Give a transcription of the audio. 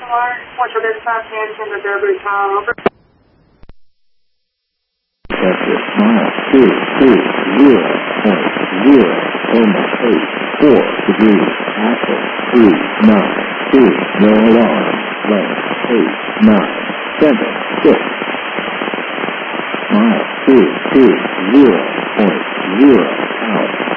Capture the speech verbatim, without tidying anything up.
one. What's your destination to delivery time? Over. That's it. Mile two, two, zero, point zero, Loma eight, four degrees, Apple, three, nine, two, no alarm, lane, eight, nine, seven, six. Mile two, two, zero,